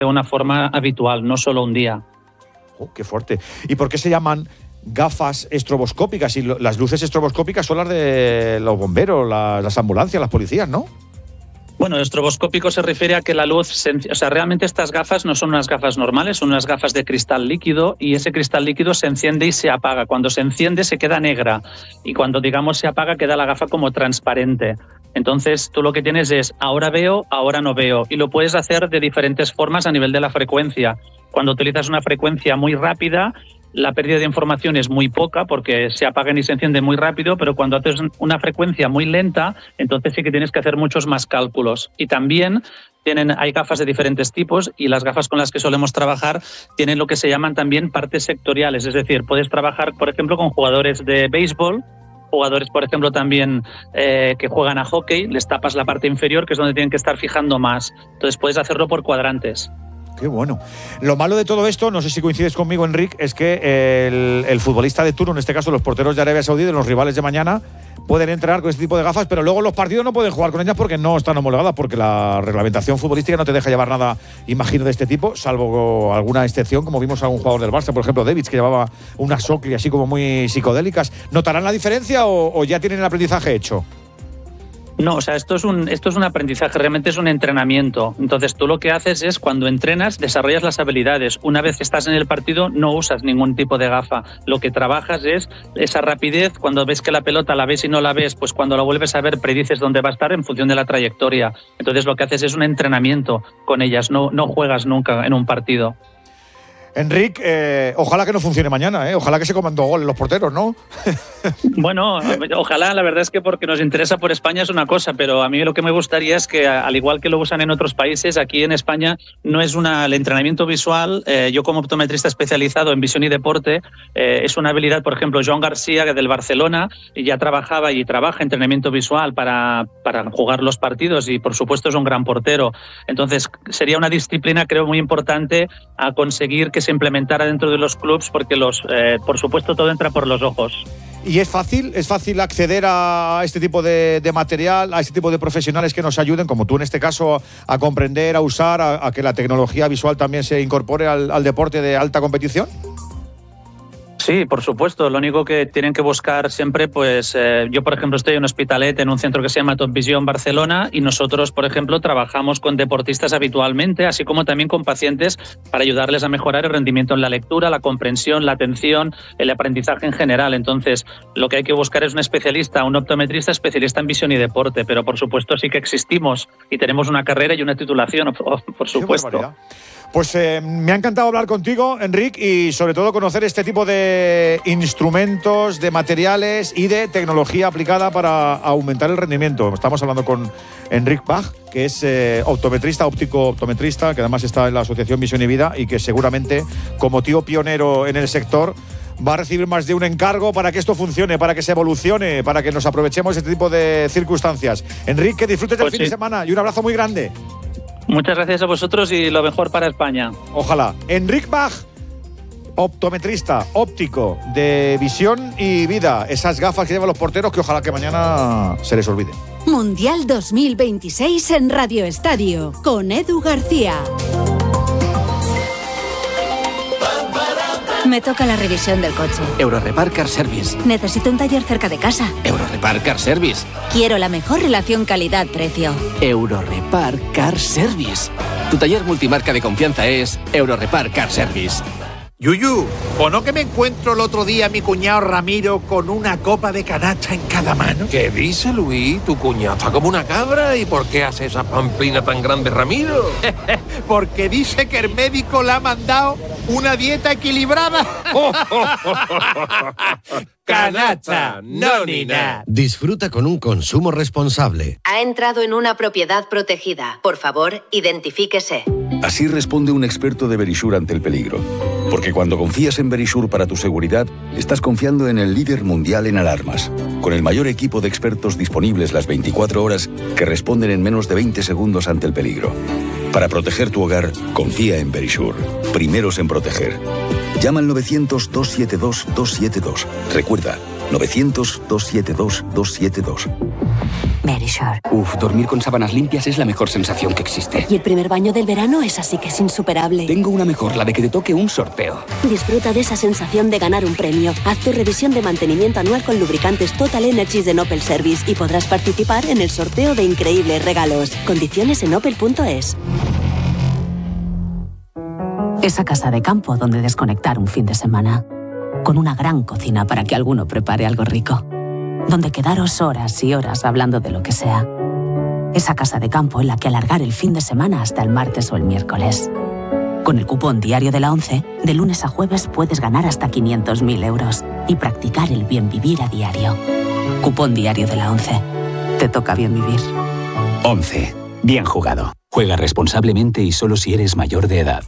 de una forma habitual, no solo un día. Oh, qué fuerte. ¿Y por qué se llaman gafas estroboscópicas? Y las luces estroboscópicas son las de los bomberos, las ambulancias, las policías, ¿no? Bueno, estroboscópico se refiere a que la luz, realmente estas gafas no son unas gafas normales, son unas gafas de cristal líquido, y ese cristal líquido se enciende y se apaga. Cuando se enciende se queda negra, y cuando, digamos, se apaga queda la gafa como transparente. Entonces tú lo que tienes es ahora veo, ahora no veo, y lo puedes hacer de diferentes formas a nivel de la frecuencia. Cuando utilizas una frecuencia muy rápida, la pérdida de información es muy poca porque se apagan y se encienden muy rápido, pero cuando haces una frecuencia muy lenta, entonces sí que tienes que hacer muchos más cálculos. Y también hay gafas de diferentes tipos, y las gafas con las que solemos trabajar tienen lo que se llaman también partes sectoriales, es decir, puedes trabajar, por ejemplo, con jugadores de béisbol, jugadores, por ejemplo, también que juegan a hockey, les tapas la parte inferior, que es donde tienen que estar fijando más. Entonces puedes hacerlo por cuadrantes. Qué bueno. Lo malo de todo esto, no sé si coincides conmigo, Enric, es que el futbolista de turno, en este caso los porteros de Arabia Saudí, de los rivales de mañana, pueden entrenar con este tipo de gafas, pero luego los partidos no pueden jugar con ellas porque no están homologadas, porque la reglamentación futbolística no te deja llevar nada, imagino, de este tipo, salvo alguna excepción, como vimos a un jugador del Barça, por ejemplo, Davids, que llevaba unas Oakley así como muy psicodélicas. ¿Notarán la diferencia o ya tienen el aprendizaje hecho? No, o sea, esto es un aprendizaje, realmente es un entrenamiento. Entonces tú lo que haces es, cuando entrenas, desarrollas las habilidades. Una vez que estás en el partido, no usas ningún tipo de gafa. Lo que trabajas es esa rapidez. Cuando ves que la pelota la ves y no la ves, pues cuando la vuelves a ver predices dónde va a estar en función de la trayectoria. Entonces lo que haces es un entrenamiento con ellas, no juegas nunca en un partido. Enric, ojalá que no funcione mañana, ojalá que se coman 2 goles los porteros, ¿no? Bueno, ojalá, la verdad es que porque nos interesa por España es una cosa, pero a mí lo que me gustaría es que, al igual que lo usan en otros países, aquí en España no es el entrenamiento visual. Yo como optometrista especializado en visión y deporte, es una habilidad, por ejemplo, Joan García, del Barcelona, ya trabajaba y trabaja entrenamiento visual para jugar los partidos, y por supuesto es un gran portero. Entonces sería una disciplina, creo, muy importante a conseguir que se implementara dentro de los clubs, porque por supuesto todo entra por los ojos. ¿Y es fácil acceder a este tipo de material, a este tipo de profesionales que nos ayuden, como tú en este caso, a comprender, a usar, a que la tecnología visual también se incorpore al deporte de alta competición? Sí, por supuesto. Lo único que tienen que buscar siempre, pues yo, por ejemplo, estoy en Hospitalet, en un centro que se llama Top Vision Barcelona, y nosotros, por ejemplo, trabajamos con deportistas habitualmente, así como también con pacientes, para ayudarles a mejorar el rendimiento en la lectura, la comprensión, la atención, el aprendizaje en general. Entonces, lo que hay que buscar es un especialista, un optometrista especialista en visión y deporte, pero por supuesto sí que existimos y tenemos una carrera y una titulación, por supuesto. Pues me ha encantado hablar contigo, Enric, y sobre todo conocer este tipo de instrumentos, de materiales y de tecnología aplicada para aumentar el rendimiento. Estamos hablando con Enric Bach, que es optometrista, que además está en la Asociación Visión y Vida, y que seguramente, como tío pionero en el sector, va a recibir más de un encargo para que esto funcione, para que se evolucione, para que nos aprovechemos de este tipo de circunstancias. Enric, que disfrutes del fin de semana y un abrazo muy grande. Muchas gracias a vosotros y lo mejor para España. Ojalá. Enric Bach, optometrista, óptico, de visión y vida. Esas gafas que llevan los porteros, que ojalá que mañana se les olvide. Mundial 2026 en Radio Estadio, con Edu García. Me toca la revisión del coche. Eurorepar Car Service. Necesito un taller cerca de casa. Eurorepar Car Service. Quiero la mejor relación calidad-precio. Eurorepar Car Service. Tu taller multimarca de confianza es Eurorepar Car Service. Yuyu, ¿o no que me encuentro el otro día a mi cuñado Ramiro con una copa de canacha en cada mano? ¿Qué dice, Luis? Tu cuñado está como una cabra. ¿Y por qué hace esa pamplina tan grande, Ramiro? Porque dice que el médico le ha mandado una dieta equilibrada. Canacha, no ni nada. Disfruta con un consumo responsable. Ha entrado en una propiedad protegida. Por favor, identifíquese. Así responde un experto de Verisure ante el peligro. Porque cuando confías en Verisure para tu seguridad, estás confiando en el líder mundial en alarmas, con el mayor equipo de expertos disponibles las 24 horas que responden en menos de 20 segundos ante el peligro. Para proteger tu hogar, confía en Verisure. Primeros en proteger. Llama al 900-272-272. Recuerda, 900-272-272. Verisure. Uf, dormir con sábanas limpias es la mejor sensación que existe. Y el primer baño del verano es así que es insuperable. Tengo una mejor, la de que te toque un sorteo. Disfruta de esa sensación de ganar un premio. Haz tu revisión de mantenimiento anual con lubricantes Total Energies de Opel Service y podrás participar en el sorteo de increíbles regalos. Condiciones en opel.es. Esa casa de campo donde desconectar un fin de semana. Con una gran cocina para que alguno prepare algo rico. Donde quedaros horas y horas hablando de lo que sea. Esa casa de campo en la que alargar el fin de semana hasta el martes o el miércoles. Con el cupón diario de la ONCE, de lunes a jueves puedes ganar hasta 500.000 euros y practicar el bien vivir a diario. Cupón diario de la ONCE. Te toca bien vivir. 11. Bien jugado. Juega responsablemente y solo si eres mayor de edad.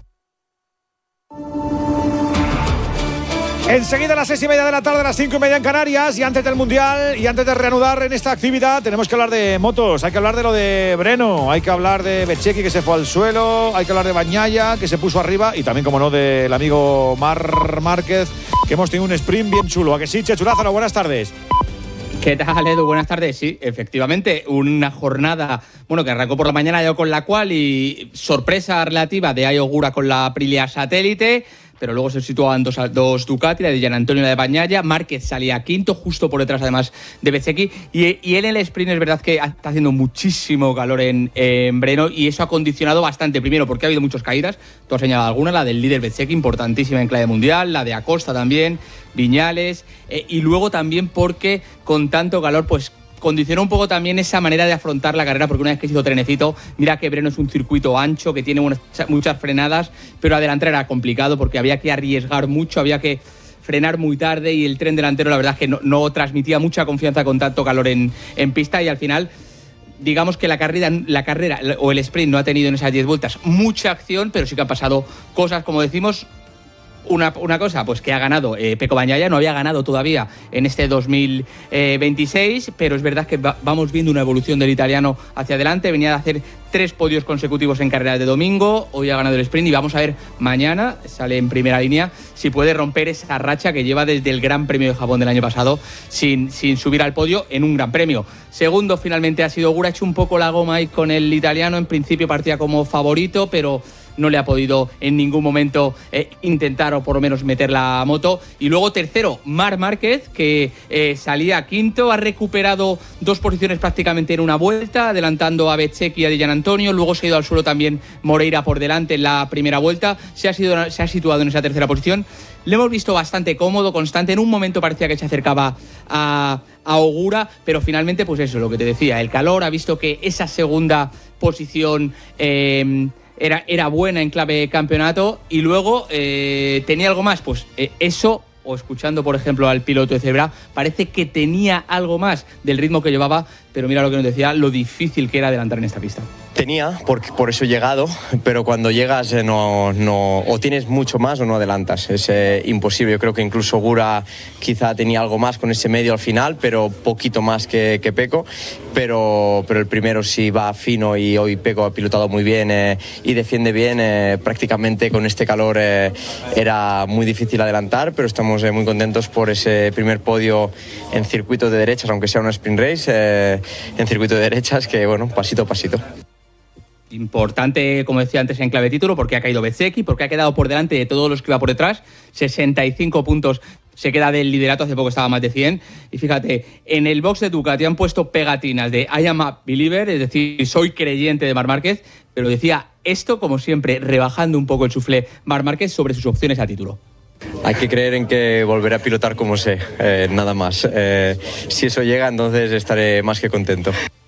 Enseguida a las 6:30 de la tarde, a las 5:30 en Canarias, y antes del Mundial y antes de reanudar en esta actividad, tenemos que hablar de motos. Hay que hablar de lo de Breno, hay que hablar de Bezzecchi, que se fue al suelo, hay que hablar de Bagnaia, que se puso arriba, y también, como no, del amigo Marc Márquez, que hemos tenido un sprint bien chulo. ¿A que sí, Chechu Lázaro? Buenas tardes. ¿Qué tal, Edu? Buenas tardes. Sí, efectivamente, una jornada, que arrancó por la mañana yo con la cual, y sorpresa relativa de Ai Ogura con la Aprilia Satélite, pero luego se situaban dos Ducati, la de Gianantonio y la de Bagnaia. Márquez salía quinto, justo por detrás además de Bezzecchi, y él en el sprint es verdad que está haciendo muchísimo calor en Breno, y eso ha condicionado bastante, primero porque ha habido muchas caídas, tú has señalado alguna, la del líder Bezzecchi, importantísima en clave mundial, la de Acosta también, Viñales, y luego también porque con tanto calor pues condicionó un poco también esa manera de afrontar la carrera, porque una vez que se hizo trenecito, mira que Breno es un circuito ancho, que tiene muchas frenadas, pero adelantar era complicado porque había que arriesgar mucho, había que frenar muy tarde, y el tren delantero la verdad es que no transmitía mucha confianza con tanto calor en pista, y al final digamos que la carrera o el sprint no ha tenido en esas 10 vueltas mucha acción, pero sí que han pasado cosas, como decimos. Una cosa, pues que ha ganado Pecco Bagnaia, no había ganado todavía en este 2026, pero es verdad que vamos viendo una evolución del italiano hacia adelante. Venía de hacer 3 podios consecutivos en carreras de domingo, hoy ha ganado el sprint, y vamos a ver mañana, sale en primera línea, si puede romper esa racha que lleva desde el Gran Premio de Japón del año pasado sin subir al podio en un Gran Premio. Segundo finalmente ha sido Ogura, ha hecho un poco la goma ahí con el italiano, en principio partía como favorito, pero no le ha podido en ningún momento intentar o por lo menos meter la moto. Y luego tercero, Marc Márquez, que salía quinto, ha recuperado 2 posiciones prácticamente en una vuelta, adelantando a Bezzecchi y a Di Giannantonio. Luego se ha ido al suelo también Moreira por delante en la primera vuelta, se ha situado en esa tercera posición. Le hemos visto bastante cómodo, constante. En un momento parecía que se acercaba a Ogura, pero finalmente, pues eso, lo que te decía, el calor ha visto que esa segunda posición era buena en clave campeonato, y luego tenía algo más, pues eso, o escuchando por ejemplo al piloto de Zebra, parece que tenía algo más del ritmo que llevaba, pero mira lo que nos decía, lo difícil que era adelantar en esta pista. Tenía, por eso he llegado, pero cuando llegas o tienes mucho más o no adelantas, es imposible. Yo creo que incluso Ogura quizá tenía algo más con ese medio al final, pero poquito más que Pecco, pero el primero sí va fino, y hoy Pecco ha pilotado muy bien y defiende bien. Prácticamente con este calor era muy difícil adelantar, pero estamos muy contentos por ese primer podio en circuito de derechas, aunque sea una sprint race, en circuito de derechas, que bueno, pasito a pasito. Importante, como decía antes, en clave título, porque ha caído Bezzecchi, porque ha quedado por delante de todos los que iba por detrás, 65 puntos se queda del liderato, hace poco estaba más de 100, y fíjate, en el box de Ducati han puesto pegatinas de I am a believer, es decir, soy creyente de Marc Márquez, pero decía esto, como siempre, rebajando un poco el suflé Marc Márquez sobre sus opciones a título. Hay que creer en que volveré a pilotar como sé, nada más. Si eso llega, entonces estaré más que contento.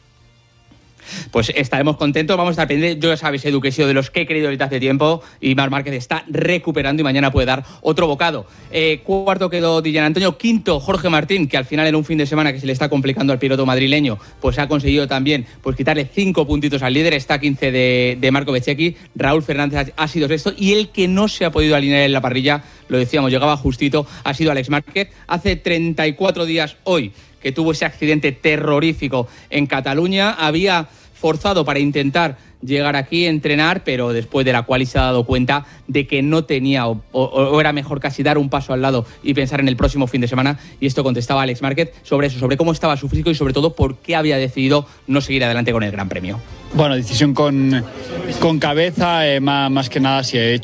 Pues estaremos contentos, vamos a estar pendientes. Yo ya sabéis, Edu, que he sido de los que he querido ahorita hace tiempo, y Marc Márquez está recuperando y mañana puede dar otro bocado. Cuarto quedó Di Giannantonio, quinto Jorge Martín, que al final en un fin de semana que se le está complicando al piloto madrileño, pues ha conseguido también pues quitarle 5 puntitos al líder, está 15 de Marco Bezzecchi. Raúl Fernández ha sido sexto, y el que no se ha podido alinear en la parrilla, lo decíamos, llegaba justito, ha sido Alex Márquez. Hace 34 días hoy que tuvo ese accidente terrorífico en Cataluña, había forzado para intentar llegar aquí, entrenar, pero después de la quali se ha dado cuenta de que no tenía o era mejor casi dar un paso al lado y pensar en el próximo fin de semana. Y esto contestaba Alex Márquez sobre eso, sobre cómo estaba su físico y sobre todo por qué había decidido no seguir adelante con el Gran Premio. Bueno, decisión con cabeza, más que nada si he